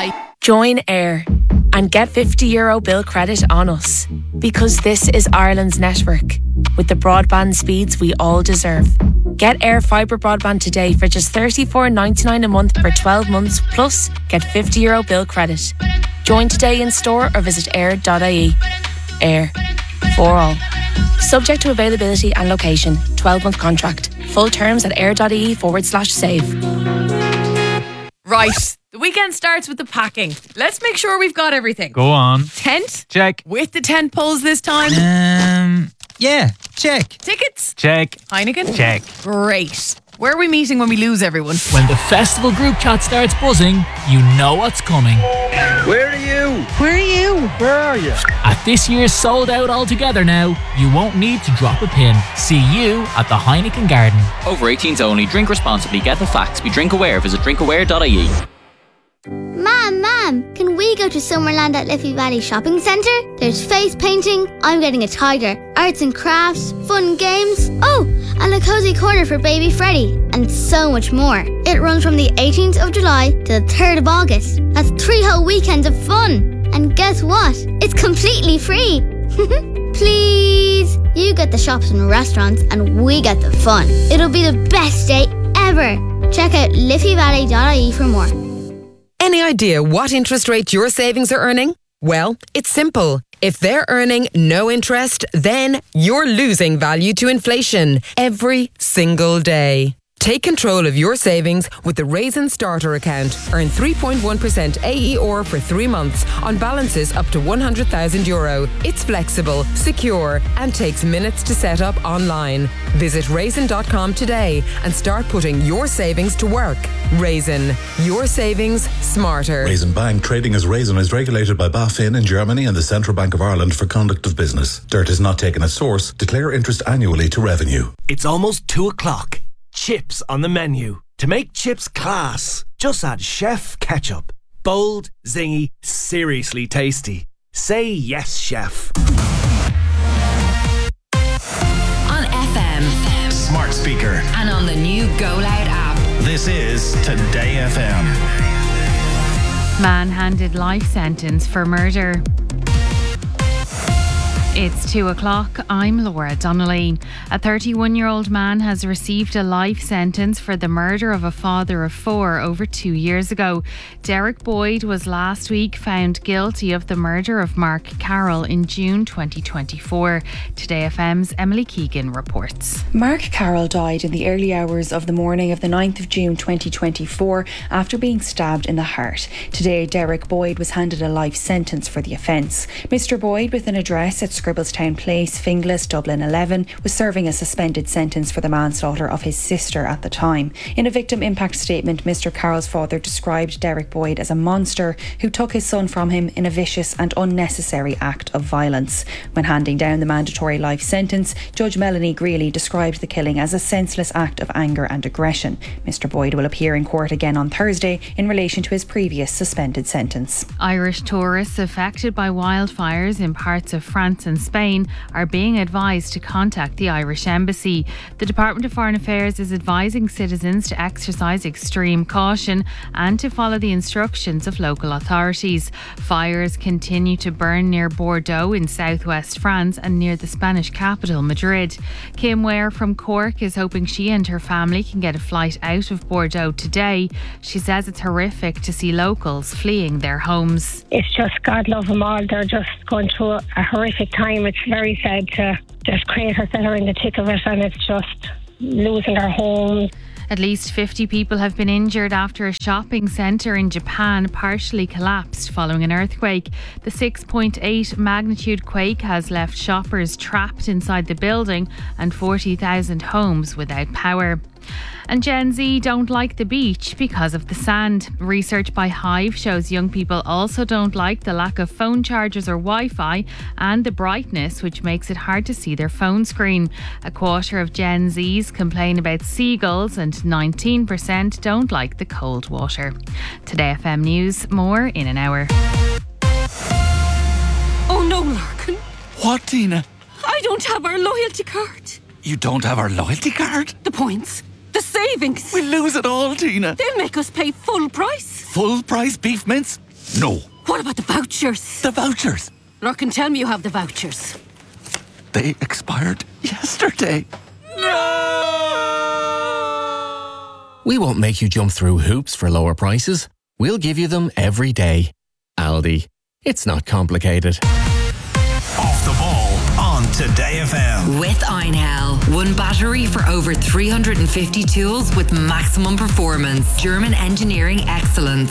Join Air and get €50 bill credit on us. Because this is Ireland's network, with the broadband speeds we all deserve. Get Air Fibre broadband today for just $34.99 a month for 12 months, plus get €50 bill credit. Join today in store or visit air.ie. Air. For all. Subject to availability and location. 12-month contract. Full terms at air.ie/save. Right. The weekend starts with the packing. Let's make sure we've got everything. Go on. Tent? Check. With the tent poles this time? Yeah, check. Tickets? Check. Heineken? Check. Great. Where are we meeting when we lose everyone? When the festival group chat starts buzzing, you know what's coming. Where are you? Where are you? Where are you? At this year's Sold Out Altogether now, you won't need to drop a pin. See you at the Heineken Garden. Over 18s only. Drink responsibly. Get the facts. Be drink aware. Visit drinkaware.ie. Mom, can we go to Summerland at Liffey Valley Shopping Centre? There's face painting, I'm getting a tiger, arts and crafts, fun games, and a cozy corner for baby Freddie, and so much more. It runs from the 18th of July to the 3rd of August. That's 3 whole weekends of fun. And guess what? It's completely free. Please. You get the shops and restaurants and we get the fun. It'll be the best day ever. Check out liffeyvalley.ie for more. Any idea what interest rate your savings are earning? Well, it's simple. If they're earning no interest, then you're losing value to inflation every single day. Take control of your savings with the Raisin Starter account. Earn 3.1% AER for 3 months on balances up to €100,000. It's flexible, secure, and takes minutes to set up online. Visit raisin.com today and start putting your savings to work. Raisin, your savings smarter. Raisin Bank, trading as Raisin, is regulated by BaFin in Germany and the Central Bank of Ireland for conduct of business. Dirt is not taken at source. Declare interest annually to revenue. It's almost 2 o'clock. Chips on the menu. To make chips class, just add Chef Ketchup. Bold, zingy, seriously tasty. Say yes, chef. On FM, smart speaker, and on the new Go Loud app. This is Today FM. Man handed life sentence for murder. It's 2 o'clock. I'm Laura Donnelly. A 31-year-old man has received a life sentence for the murder of a father of 4 over 2 years ago. Derek Boyd was last week found guilty of the murder of Mark Carroll in June 2024. Today FM's Emily Keegan reports. Mark Carroll died in the early hours of the morning of the 9th of June 2024 after being stabbed in the heart. Today, Derek Boyd was handed a life sentence for the offence. Mr. Boyd, with an address at Scribbletown Place, Finglas, Dublin 11, was serving a suspended sentence for the manslaughter of his sister at the time. In a victim impact statement, Mr. Carroll's father described Derek Boyd as a monster who took his son from him in a vicious and unnecessary act of violence. When handing down the mandatory life sentence, Judge Melanie Greeley described the killing as a senseless act of anger and aggression. Mr. Boyd will appear in court again on Thursday in relation to his previous suspended sentence. Irish tourists affected by wildfires in parts of France and Spain are being advised to contact the Irish Embassy. The Department of Foreign Affairs is advising citizens to exercise extreme caution and to follow the instructions of local authorities. Fires continue to burn near Bordeaux in southwest France and near the Spanish capital, Madrid. Kim Ware from Cork is hoping she and her family can get a flight out of Bordeaux today. She says it's horrific to see locals fleeing their homes. It's just, God love them all, they're just going through a horrific time. It's very sad to there's creators that are in the thick of it, and it's just losing their homes. At least 50 people have been injured after a shopping centre in Japan partially collapsed following an earthquake. The 6.8 magnitude quake has left shoppers trapped inside the building and 40,000 homes without power. And Gen Z don't like the beach because of the sand. Research by Hive shows young people also don't like the lack of phone chargers or Wi-Fi and the brightness, which makes it hard to see their phone screen. A quarter of Gen Zs complain about seagulls and 19% don't like the cold water. Today FM News, more in an hour. Oh no, Larkin. What, Tina? I don't have our loyalty card. You don't have our loyalty card? The points. The savings. We'll lose it all, Tina. They'll make us pay full price. Full price beef mince? No. What about the vouchers? The vouchers? Lurkin, tell me you have the vouchers. They expired yesterday. We won't make you jump through hoops for lower prices. We'll give you them every day. Aldi. It's not complicated. Off the ball on Today FM. With Einhell. One battery for over 350 tools with maximum performance. German engineering excellence.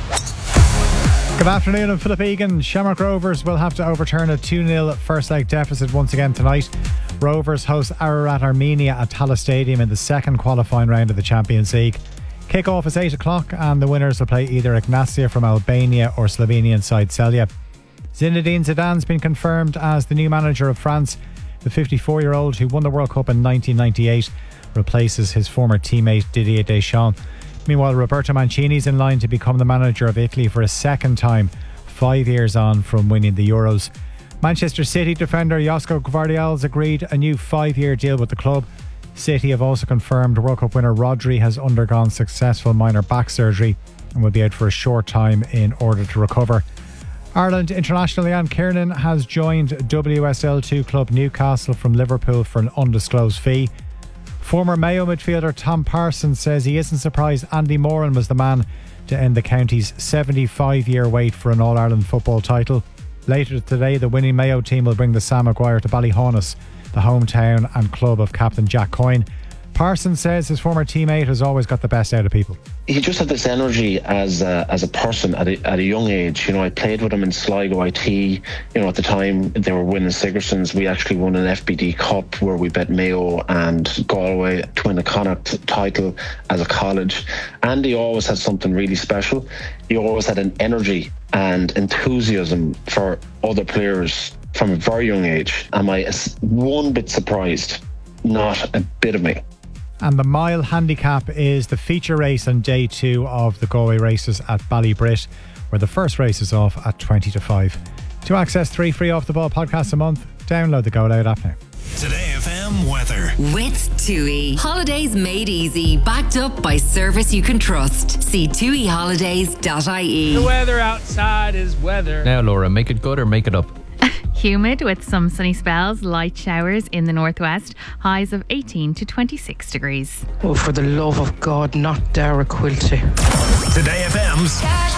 Good afternoon, I'm Philip Egan. Shamrock Rovers will have to overturn a 2-0 first leg deficit once again tonight. Rovers host Ararat Armenia at Tallaght Stadium in the second qualifying round of the Champions League. Kick-off is 8 o'clock and the winners will play either Ignacia from Albania or Slovenian side Celje. Zinedine Zidane's been confirmed as the new manager of France. The 54-year-old who won the World Cup in 1998 replaces his former teammate Didier Deschamps. Meanwhile, Roberto Mancini's in line to become the manager of Italy for a second time, 5 years on from winning the Euros. Manchester City defender Josko Gvardiol's agreed a new 5-year deal with the club. City have also confirmed World Cup winner Rodri has undergone successful minor back surgery and will be out for a short time in order to recover. Ireland international Leanne Kiernan has joined WSL2 club Newcastle from Liverpool for an undisclosed fee. Former Mayo midfielder Tom Parsons says he isn't surprised Andy Moran was the man to end the county's 75-year wait for an All-Ireland football title. Later today, the winning Mayo team will bring the Sam Maguire to Ballyhaunis, the hometown and club of captain Jack Coyne. Parsons says his former teammate has always got the best out of people. He just had this energy as a person at a young age. You know, I played with him in Sligo IT. You know, at the time they were winning Sigersons. We actually won an FBD Cup where we bet Mayo and Galway to win a Connacht title as a college. Andy always had something really special. He always had an energy and enthusiasm for other players from a very young age. Am I one bit surprised? Not a bit of me. And the mile handicap is the feature race on day 2 of the Galway races at Ballybrit, where the first race is off at 20 to 5. To access 3 free Off the Ball podcasts a month, download the Go Loud app now. Today FM weather. With TUI. Holidays made easy. Backed up by service you can trust. See tuiholidays.ie. The weather outside is weather. Now, Laura, make it good or make it up? Humid with some sunny spells, light showers in the northwest, highs of 18 to 26 degrees. Oh, for the love of God, not Dara Quilty. Today FM's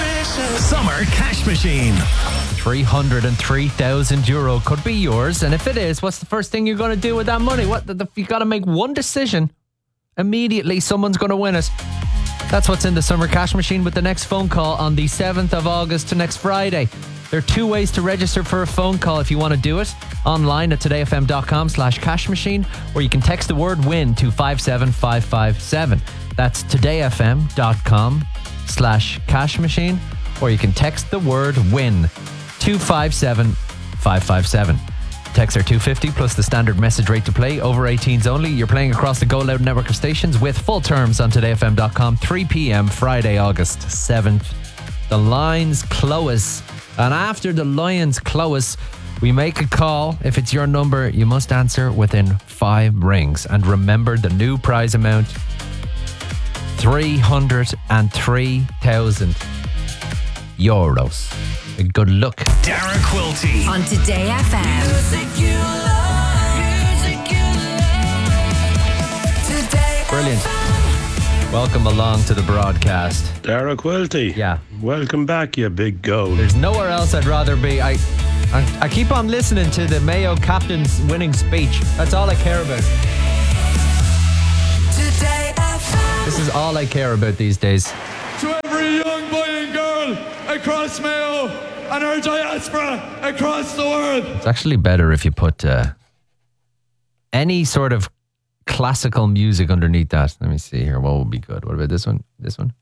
Summer Cash Machine. €303,000 could be yours, and if it is, what's the first thing you're going to do with that money? You got to make one decision. Immediately, someone's going to win it. That's what's in the Summer Cash Machine with the next phone call on the 7th of August to next Friday. There are 2 ways to register for a phone call if you want to do it. Online at todayfm.com/cash machine, or you can text the word WIN to 57557. That's todayfm.com/cash machine, or you can text the word WIN to 57557. Texts are $2.50 plus the standard message rate to play. Over 18s only. You're playing across the Go Loud network of stations with full terms on todayfm.com. 3 p.m. Friday, August 7th. The lines close. And after the lines close, we make a call. If it's your number, you must answer within 5 rings. And remember the new prize amount, €303,000. Good luck. Dara Quilty. On Today FM. Brilliant. Welcome along to the broadcast. Dara Quilty. Yeah. Welcome back, you big goat. There's nowhere else I'd rather be. I keep on listening to the Mayo captain's winning speech. That's all I care about. This is all I care about these days. To every young boy and girl across Mayo and our diaspora across the world. It's actually better if you put any sort of classical music underneath that. Let me see here. What would be good? What about this one? This one?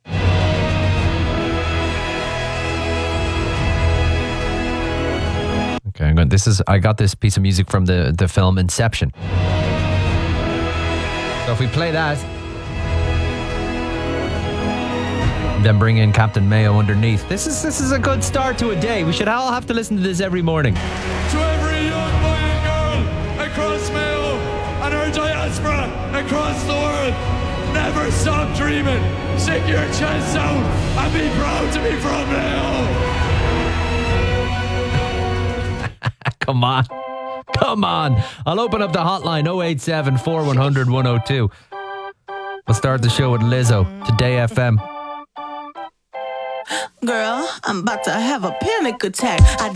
Okay, I got this piece of music from the film Inception. So if we play that, then bring in Captain Mayo underneath. This is a good start to a day. We should all have to listen to this every morning. To every young boy and girl across Mayo and our diaspora across the world, never stop dreaming. Stick your chest out and be proud to be from Mayo. Come on. Come on. I'll open up the hotline 087 4100 102. We'll start the show with Lizzo, Today FM. Girl, I'm about to have a panic attack. I